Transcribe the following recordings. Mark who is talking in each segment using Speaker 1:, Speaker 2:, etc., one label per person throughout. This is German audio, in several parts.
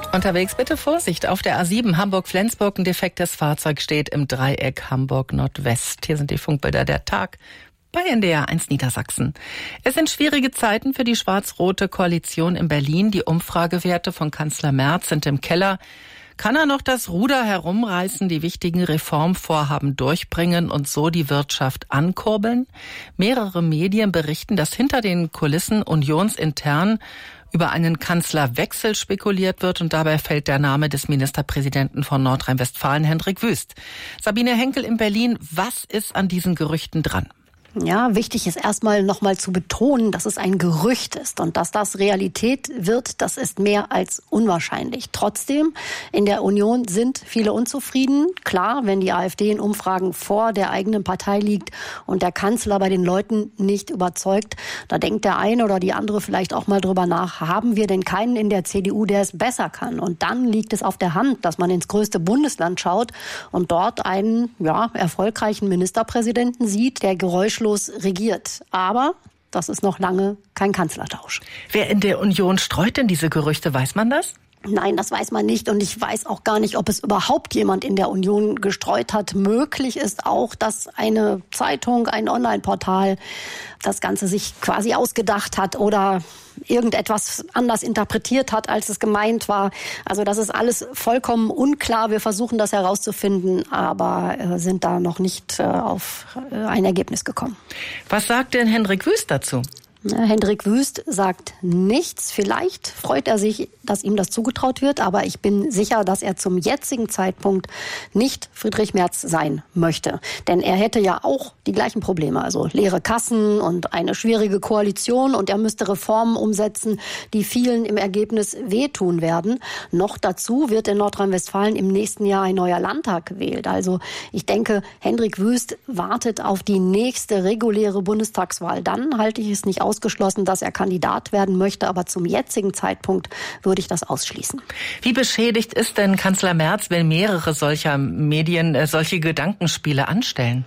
Speaker 1: Unterwegs bitte Vorsicht. Auf der A7 Hamburg-Flensburg ein defektes Fahrzeug steht im Dreieck Hamburg-Nordwest. Hier sind die Funkbilder der Tag bei NDR 1 Niedersachsen. Es sind schwierige Zeiten für die schwarz-rote Koalition in Berlin. Die Umfragewerte von Kanzler Merz sind im Keller. Kann er noch das Ruder herumreißen, die wichtigen Reformvorhaben durchbringen und so die Wirtschaft ankurbeln? Mehrere Medien berichten, dass hinter den Kulissen unionsintern über einen Kanzlerwechsel spekuliert wird und dabei fällt der Name des Ministerpräsidenten von Nordrhein-Westfalen, Hendrik Wüst. Sabine Henkel in Berlin, was ist an diesen Gerüchten dran?
Speaker 2: Ja, wichtig ist erstmal nochmal zu betonen, dass es ein Gerücht ist und dass das Realität wird, das ist mehr als unwahrscheinlich. Trotzdem, in der Union sind viele unzufrieden. Klar, wenn die AfD in Umfragen vor der eigenen Partei liegt und der Kanzler bei den Leuten nicht überzeugt, da denkt der eine oder die andere vielleicht auch mal drüber nach, haben wir denn keinen in der CDU, der es besser kann? Und dann liegt es auf der Hand, dass man ins größte Bundesland schaut und dort einen erfolgreichen Ministerpräsidenten sieht, der geräuschlos regiert. Aber das ist noch lange kein Kanzlertausch.
Speaker 1: Wer in der Union streut denn diese Gerüchte? Weiß man das?
Speaker 2: Nein, das weiß man nicht und ich weiß auch gar nicht, ob es überhaupt jemand in der Union gestreut hat. Möglich ist auch, dass eine Zeitung, ein Online-Portal das Ganze sich quasi ausgedacht hat oder irgendetwas anders interpretiert hat, als es gemeint war. Also das ist alles vollkommen unklar. Wir versuchen das herauszufinden, aber sind da noch nicht auf ein Ergebnis gekommen.
Speaker 1: Was sagt denn Hendrik Wüst dazu?
Speaker 2: Hendrik Wüst sagt nichts. Vielleicht freut er sich, dass ihm das zugetraut wird, aber ich bin sicher, dass er zum jetzigen Zeitpunkt nicht Friedrich Merz sein möchte. Denn er hätte ja auch die gleichen Probleme, also leere Kassen und eine schwierige Koalition und er müsste Reformen umsetzen, die vielen im Ergebnis wehtun werden. Noch dazu wird in Nordrhein-Westfalen im nächsten Jahr ein neuer Landtag gewählt. Also ich denke, Hendrik Wüst wartet auf die nächste reguläre Bundestagswahl. Dann halte ich es nicht ausgeschlossen, dass er Kandidat werden möchte, aber zum jetzigen Zeitpunkt würde ich das ausschließen.
Speaker 1: Wie beschädigt ist denn Kanzler Merz, wenn mehrere solcher Medien solche Gedankenspiele anstellen?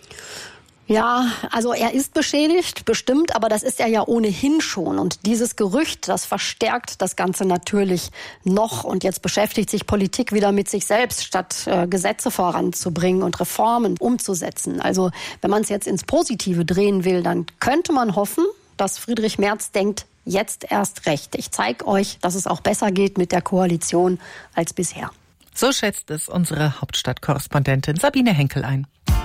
Speaker 2: Ja, also er ist beschädigt, bestimmt, aber das ist er ja ohnehin schon. Und dieses Gerücht, das verstärkt das Ganze natürlich noch. Und jetzt beschäftigt sich Politik wieder mit sich selbst, statt Gesetze voranzubringen und Reformen umzusetzen. Also wenn man es jetzt ins Positive drehen will, dann könnte man hoffen, dass Friedrich Merz denkt, jetzt erst recht. Ich zeige euch, dass es auch besser geht mit der Koalition als bisher.
Speaker 1: So schätzt es unsere Hauptstadtkorrespondentin Sabine Henkel ein.